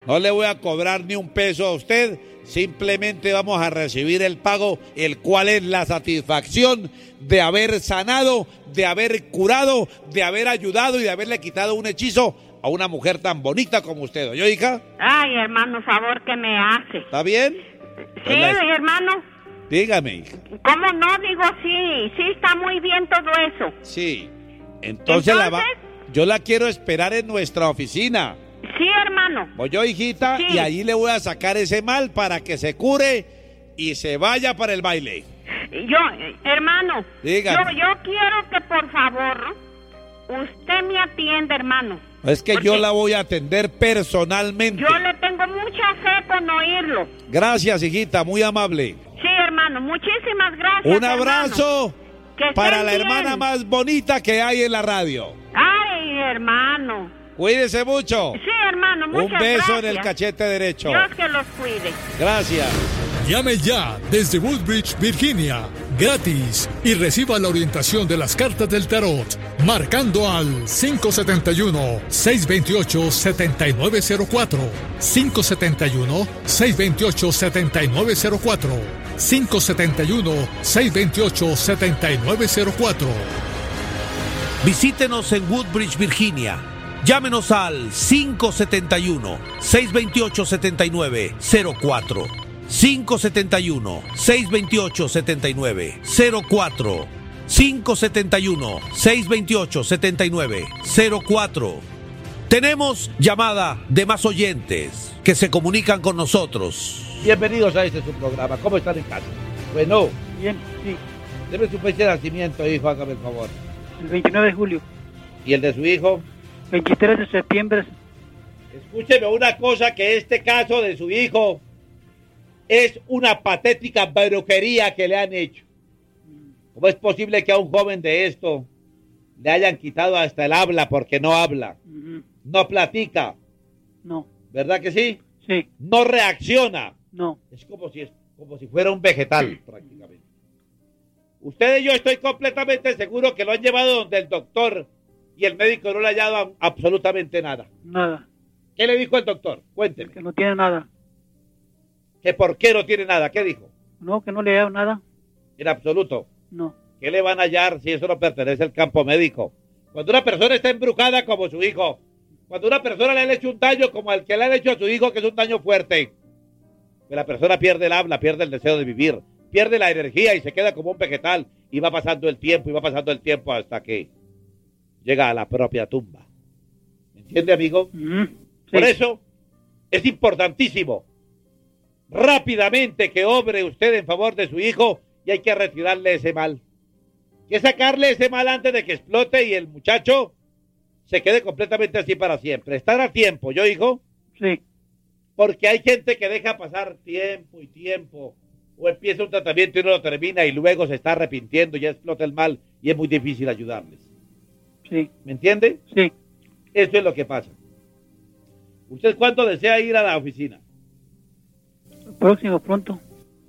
No le voy a cobrar ni un peso a usted, simplemente vamos a recibir el pago, el cual es la satisfacción de haber sanado, de haber curado, de haber ayudado y de haberle quitado un hechizo a una mujer tan bonita como usted. ¿Oyó, hija? Ay, hermano, favor que me hace. ¿Está bien? Sí, hermano. Dígame, hija. ¿Cómo no? Digo sí está muy bien todo eso. Sí. Entonces yo la quiero esperar en nuestra oficina. Sí, hermano. Voy yo, hijita, sí. Y allí le voy a sacar ese mal para que se cure y se vaya para el baile. Hermano, dígame. Yo quiero que por favor usted me atienda, hermano. Es que yo la voy a atender personalmente. Yo le tengo mucha fe con oírlo. Gracias, hijita, muy amable. Sí, hermano, muchísimas gracias. Un abrazo para la hermana más bonita que hay en la radio. Ay, hermano. Cuídese mucho. Sí, hermano, muchas gracias. Un beso gracias. en el cachete derecho. Dios que los cuide. Gracias. Llame ya desde Woodbridge, Virginia, gratis, y reciba la orientación de las cartas del tarot, marcando al 571-628-7904, 571-628-7904, 571-628-7904. Visítenos en Woodbridge, Virginia. Llámenos al 571-628-7904. 571-628-7904. 571-628-7904. Tenemos llamada de más oyentes que se comunican con nosotros. Bienvenidos a su programa. ¿Cómo están en casa? Bueno. Bien, sí. Deme su fecha de nacimiento, hijo, hágame el favor. El 29 de julio. ¿Y el de su hijo? 23 de septiembre. Escúcheme una cosa, que este caso de su hijo es una patética brujería que le han hecho. ¿Cómo es posible que a un joven de esto le hayan quitado hasta el habla porque no habla? No platica. No. ¿Verdad que sí? Sí. No reacciona. No. Es como si fuera un vegetal, prácticamente. Usted y yo estoy completamente seguro que lo han llevado donde el doctor y el médico no le ha dado absolutamente nada. Nada. ¿Qué le dijo el doctor? Cuénteme. Que no tiene nada. ¿Que por qué no tiene nada? ¿Qué dijo? No, que no le ha dado nada. En absoluto. No. ¿Qué le van a hallar si eso no pertenece al campo médico? Cuando una persona está embrujada como su hijo, cuando una persona le han hecho un daño como el que le han hecho a su hijo, que es un daño fuerte, que la persona pierde el habla, pierde el deseo de vivir, pierde la energía y se queda como un vegetal, y va pasando el tiempo hasta que llega a la propia tumba. ¿Me entiende, amigo? Sí. Por eso es importantísimo rápidamente que obre usted en favor de su hijo, y hay que retirarle ese mal. Hay que sacarle ese mal antes de que explote y el muchacho se quede completamente así para siempre. Estar a tiempo, ¿yo, hijo? Sí. Porque hay gente que deja pasar tiempo y tiempo, o empieza un tratamiento y no lo termina y luego se está arrepintiendo, ya explota el mal y es muy difícil ayudarles. Sí. ¿Me entiende? Sí. Eso es lo que pasa. ¿Usted cuándo desea ir a la oficina? Próximo, pronto.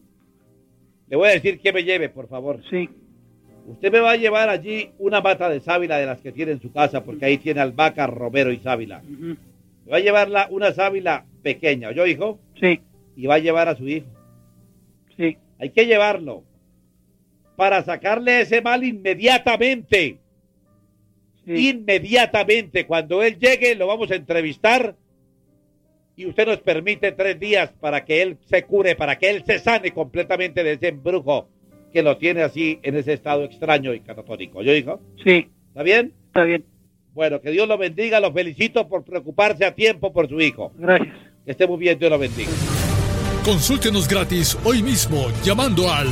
Le voy a decir que me lleve, por favor. Sí. Usted me va a llevar allí una mata de sábila de las que tiene en su casa, porque ahí tiene albahaca, romero y sábila. Me va a llevar una sábila pequeña, ¿oyó, hijo? Sí. Y va a llevar a su hijo. Sí. Hay que llevarlo para sacarle ese mal inmediatamente. Sí. Inmediatamente. Cuando él llegue, lo vamos a entrevistar y usted nos permite 3 días para que él se cure, para que él se sane completamente de ese embrujo que lo tiene así en ese estado extraño y catatónico. ¿Yo, hijo? Sí. ¿Está bien? Está bien. Bueno, que Dios lo bendiga, lo felicito por preocuparse a tiempo por su hijo. Gracias. Que esté muy bien, Dios lo bendiga. Consúltenos gratis hoy mismo llamando al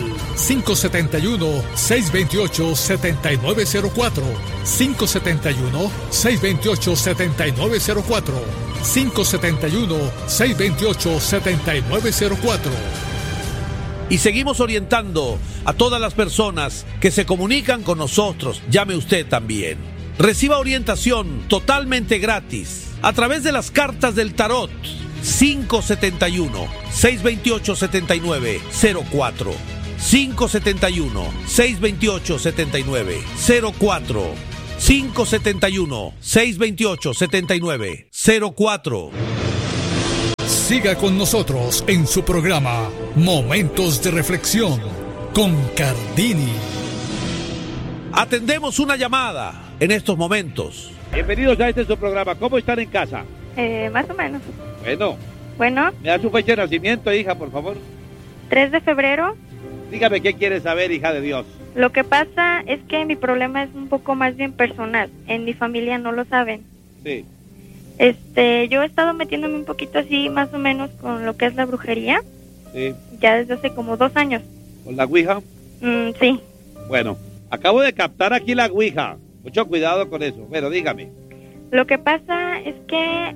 571-628-7904, 571-628-7904, 571-628-7904. Y seguimos orientando a todas las personas que se comunican con nosotros. Llame usted también. Reciba orientación totalmente gratis a través de las cartas del tarot. 571-628-7904. 571-628-7904. 571-628-7904. Siga con nosotros en su programa Momentos de Reflexión con Cardini. Atendemos una llamada en estos momentos. Bienvenidos a su programa. ¿Cómo están en casa? Más o menos. Bueno, Bueno, ¿me da su fecha de nacimiento, hija, por favor? 3 de febrero. Dígame qué quiere saber, hija de Dios. Lo que pasa es que mi problema es un poco más bien personal. En mi familia no lo saben. Sí. Yo he estado metiéndome un poquito así, más o menos, con lo que es la brujería, Sí. ya desde hace como 2 años. ¿Con la ouija? Sí. Bueno, acabo de captar aquí la ouija. Mucho cuidado con eso. Pero dígame. Lo que pasa es que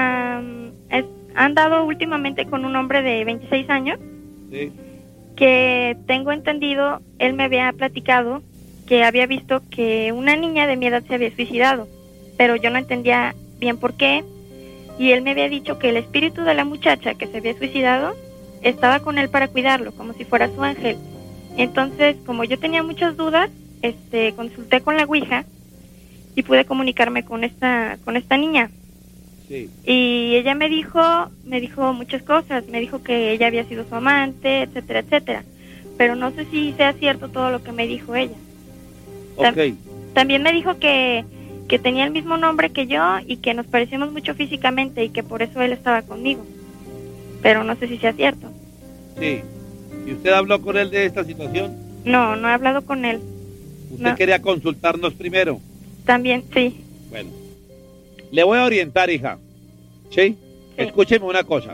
han dado últimamente con un hombre de 26 años, Sí. que tengo entendido, él me había platicado que había visto que una niña de mi edad se había suicidado, pero yo no entendía bien por qué, y él me había dicho que el espíritu de la muchacha que se había suicidado estaba con él para cuidarlo, como si fuera su ángel. Entonces, como yo tenía muchas dudas, consulté con la ouija y pude comunicarme con esta niña. Sí. Y ella me dijo muchas cosas, me dijo que ella había sido su amante, etcétera, etcétera. Pero no sé si sea cierto todo lo que me dijo ella. Ok. También me dijo que tenía el mismo nombre que yo y que nos parecíamos mucho físicamente y que por eso él estaba conmigo. Pero no sé si sea cierto. Sí. ¿Y usted habló con él de esta situación? No he hablado con él. ¿Usted No. quería consultarnos primero? También, sí. Bueno. Le voy a orientar, hija. ¿Sí? Sí. Escúcheme una cosa.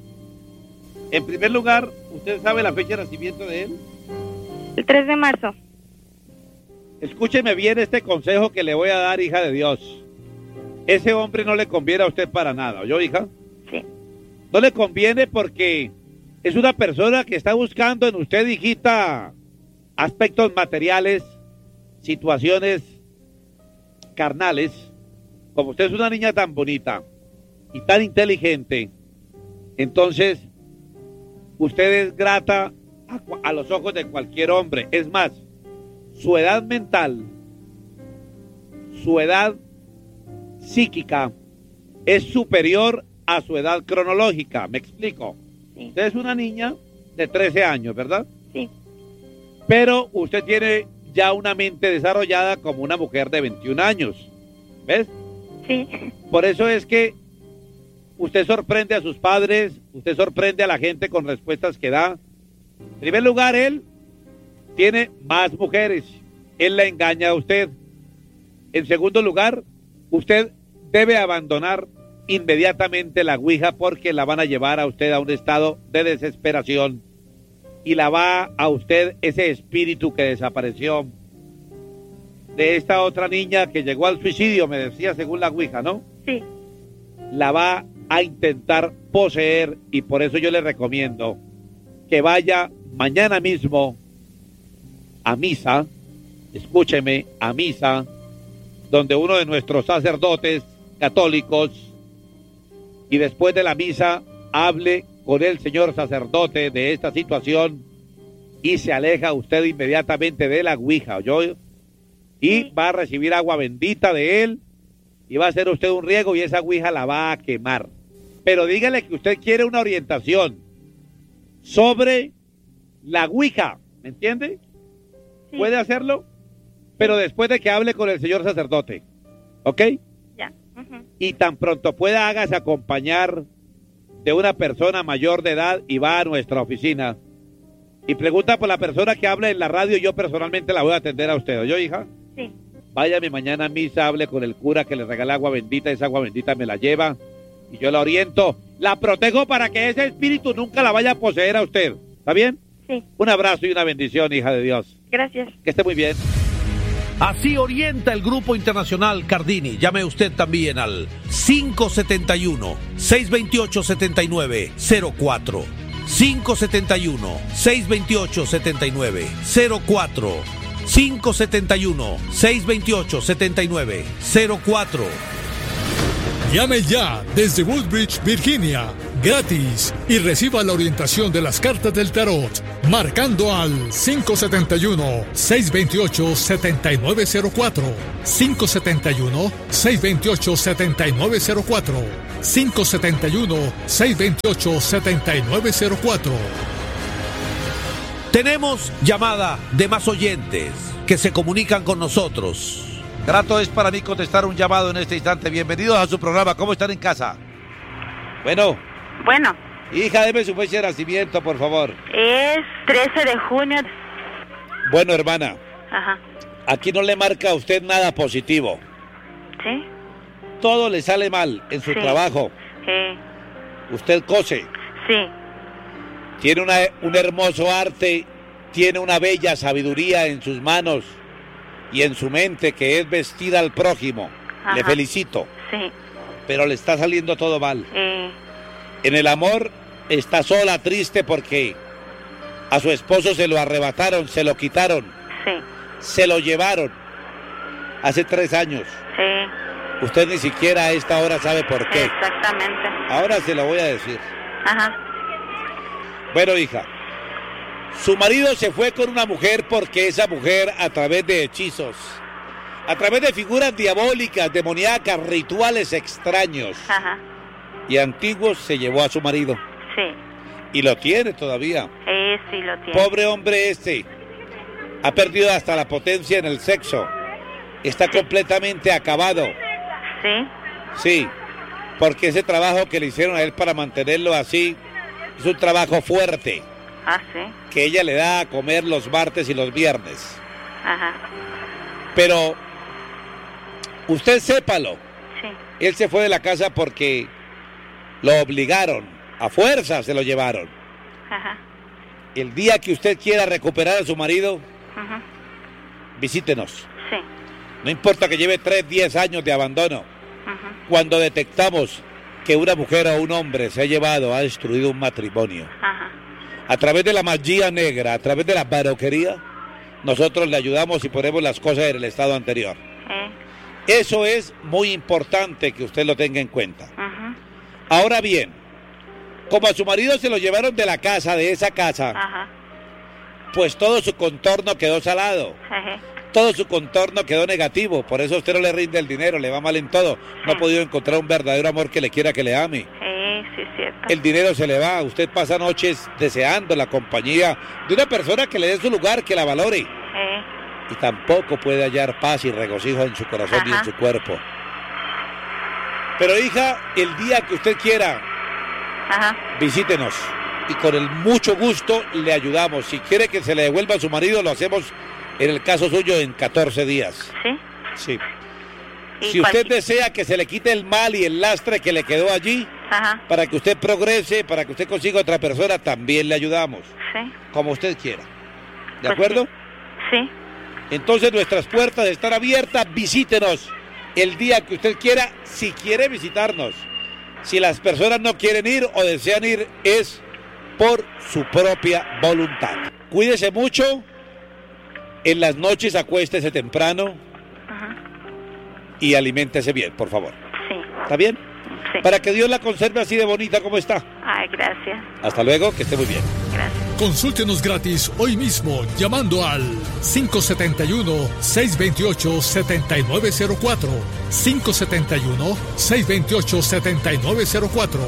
En primer lugar, ¿usted sabe la fecha de nacimiento de él? El 3 de marzo. Escúcheme bien este consejo que le voy a dar, hija de Dios. Ese hombre no le conviene a usted para nada, ¿oyó, hija? Sí. No le conviene porque es una persona que está buscando en usted, hijita, aspectos materiales, situaciones carnales. Como usted es una niña tan bonita y tan inteligente, entonces usted es grata a los ojos de cualquier hombre. Es más, su edad mental, su edad psíquica es superior a su edad cronológica. ¿Me explico? Sí. Usted es una niña de 13 años, ¿verdad? Sí. Pero usted tiene ya una mente desarrollada como una mujer de 21 años. ¿Ves? Sí. Por eso es que usted sorprende a sus padres, usted sorprende a la gente con respuestas que da. En primer lugar, él tiene más mujeres. Él la engaña a usted. En segundo lugar, usted debe abandonar inmediatamente la ouija porque la van a llevar a usted a un estado de desesperación y la va a usted ese espíritu que desapareció de esta otra niña que llegó al suicidio, me decía, según la ouija, ¿no? Sí. La va a intentar poseer y por eso yo le recomiendo que vaya mañana mismo a misa, escúcheme, a misa, donde uno de nuestros sacerdotes católicos, y después de la misa hable con el señor sacerdote de esta situación y se aleja usted inmediatamente de la ouija, ¿oyó? Y va a recibir agua bendita de él y va a hacer usted un riego y esa ouija la va a quemar. Pero dígale que usted quiere una orientación sobre la ouija, ¿me entiende? Sí. ¿Puede hacerlo? Pero después de que hable con el señor sacerdote, ¿ok? Ya. Ujú. Y tan pronto pueda, hágase acompañar de una persona mayor de edad y va a nuestra oficina y pregunta por la persona que habla en la radio y yo personalmente la voy a atender a usted, ¿oyó, hija? Sí. Váyame mañana a misa, hable con el cura que le regala agua bendita, esa agua bendita me la lleva y yo la oriento, la protejo para que ese espíritu nunca la vaya a poseer a usted, ¿está bien? Sí. Un abrazo y una bendición, hija de Dios. Gracias. Que esté muy bien. Así orienta el Grupo Internacional Cardini. Llame usted también al 571-628-7904. 571-628-7904. 571-628-7904. Llame ya desde Woodbridge, Virginia. gratis, y reciba la orientación de las cartas del tarot marcando al 571-628-7904, 571-628-7904, 571-628-7904. Tenemos llamada de más oyentes que se comunican con nosotros. Grato es para mí contestar un llamado en este instante. Bienvenidos a su programa. ¿Cómo están en casa? Bueno. Bueno. Hija, deme su fecha de nacimiento, por favor. Es 13 de junio. Bueno, hermana. Ajá. Aquí no le marca a usted nada positivo. ¿Sí? Todo le sale mal en su trabajo. Sí. Usted cose. Sí. Tiene un hermoso arte, tiene una bella sabiduría en sus manos y en su mente, que es vestir al prójimo. Ajá. Le felicito. Sí. Pero le está saliendo todo mal. En el amor está sola, triste, porque a su esposo se lo arrebataron, se lo quitaron. Sí. Se lo llevaron hace 3 años. Sí. Usted ni siquiera a esta hora sabe por qué. Exactamente. Ahora se lo voy a decir. Ajá. Bueno, hija, su marido se fue con una mujer porque esa mujer, a través de hechizos, a través de figuras diabólicas, demoníacas, rituales extraños y antiguos, se llevó a su marido. Sí. Y lo tiene todavía. Sí, lo tiene. Pobre hombre este. Ha perdido hasta la potencia en el sexo. Está completamente acabado. Sí. Sí, porque ese trabajo que le hicieron a él para mantenerlo así es un trabajo fuerte. Sí. Que ella le da a comer los martes y los viernes. Ajá. Pero usted sépalo. Sí. Él se fue de la casa porque lo obligaron, a fuerza se lo llevaron. Ajá. El día que usted quiera recuperar a su marido, visítenos. Sí. No importa que lleve 3, 10 años de abandono. Cuando detectamos que una mujer o un hombre se ha llevado, ha destruido un matrimonio, a través de la magia negra, a través de la baroquería, nosotros le ayudamos y ponemos las cosas en el estado anterior. Eso es muy importante que usted lo tenga en cuenta. Ahora bien, como a su marido se lo llevaron de la casa, de esa casa, pues todo su contorno quedó salado. Todo su contorno quedó negativo, por eso a usted no le rinde el dinero, le va mal en todo. No ha podido encontrar un verdadero amor que le quiera, que le ame. Sí, cierto. El dinero se le va, usted pasa noches deseando la compañía de una persona que le dé su lugar, que la valore. Y tampoco puede hallar paz y regocijo en su corazón y en su cuerpo. Pero hija, el día que usted quiera, visítenos y con el mucho gusto le ayudamos. Si quiere que se le devuelva a su marido, lo hacemos en el caso suyo en 14 días. ¿Sí? Sí. Si usted desea que se le quite el mal y el lastre que le quedó allí, para que usted progrese, para que usted consiga otra persona, también le ayudamos. Sí. Como usted quiera. ¿De acuerdo? Sí. Entonces nuestras puertas están abiertas, visítenos el día que usted quiera, si quiere visitarnos. Si las personas no quieren ir o desean ir, es por su propia voluntad. Cuídese mucho. En las noches acuéstese temprano y aliméntese bien, por favor. Sí. ¿Está bien? Sí. Para que Dios la conserve así de bonita como está. Ay, gracias. Hasta luego, que esté muy bien. Gracias. Consúltenos gratis hoy mismo llamando al 571-628-7904, 571-628-7904,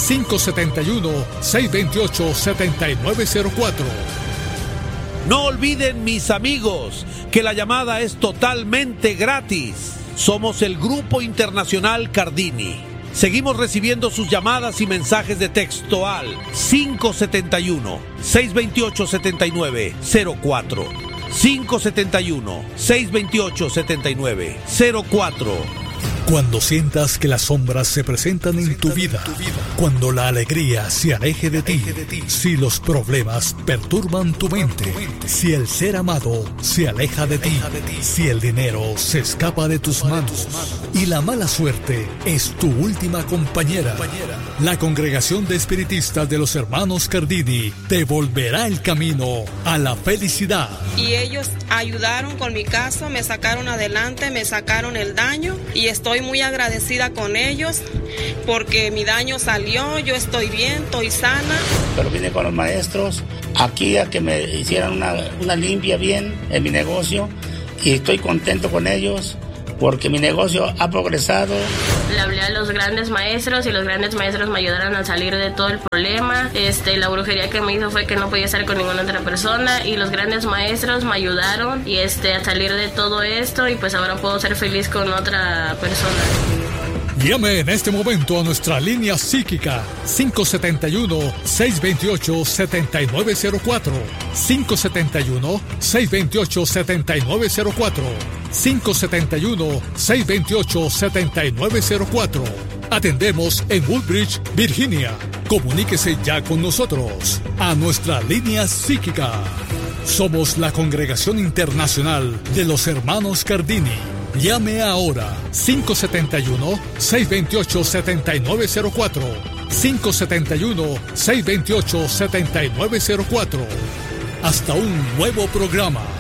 571-628-7904. No olviden, mis amigos, que la llamada es totalmente gratis. Somos el Grupo Internacional Cardini. Seguimos recibiendo sus llamadas y mensajes de texto al 571-628-7904. 571-628-7904. Cuando sientas que las sombras se presentan en tu vida, cuando la alegría se aleje de ti, si los problemas perturban tu mente, si el ser amado se aleja de ti, si el dinero se escapa de tus manos y la mala suerte es tu última compañera, La Congregación de Espiritistas de los Hermanos Cardini te volverá el camino a la felicidad. Y ellos ayudaron con mi caso, me sacaron adelante, me sacaron el daño y estoy muy agradecida con ellos porque mi daño salió, yo estoy bien, estoy sana. Pero vine con los maestros aquí a que me hicieran una limpia bien en mi negocio y estoy contento con ellos porque mi negocio ha progresado. Le hablé a los grandes maestros y los grandes maestros me ayudaron a salir de todo el problema. La brujería que me hizo fue que no podía estar con ninguna otra persona y los grandes maestros me ayudaron y a salir de todo esto y pues ahora puedo ser feliz con otra persona. Llame en este momento a nuestra línea psíquica 571-628-7904, 571-628-7904, 571-628-7904. Atendemos en Woodbridge, Virginia. Comuníquese ya con nosotros a nuestra línea psíquica. Somos la Congregación Internacional de los Hermanos Cardini. Llame ahora 571-628-7904, 571-628-7904. Hasta un nuevo programa.